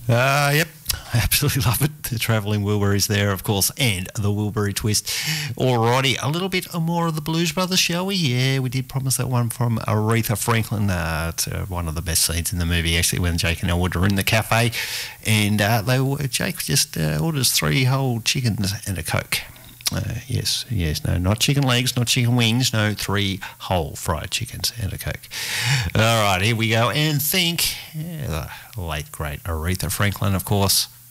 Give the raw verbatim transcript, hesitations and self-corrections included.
Uh, yep. Absolutely love it. The travelling Wilburys there, of course, and the Wilbury twist. Alrighty, a little bit more of the Blues Brothers, shall we? Yeah, we did promise that one from Aretha Franklin. Uh, it's uh, one of the best scenes in the movie, actually, when Jake and Elwood are in the cafe, and uh, they were, Jake just uh, orders three whole chickens and a Coke. Uh, yes, yes, no, not chicken legs, not chicken wings, no, three whole fried chickens and a Coke. All right, here we go. And think, yeah, the late, great Aretha Franklin, of course.